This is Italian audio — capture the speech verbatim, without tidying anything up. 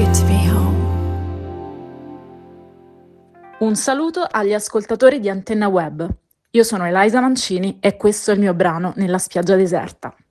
good to be home. Un saluto agli ascoltatori di Antenna Web. Io sono Eliza Mancini e questo è il mio brano Nella spiaggia deserta.